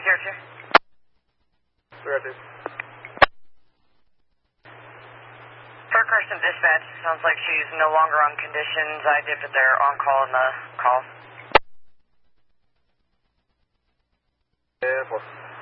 302. 302. Third person dispatch. Sounds like she's no longer on conditions. I did put their on-call in the call. Yeah, 4.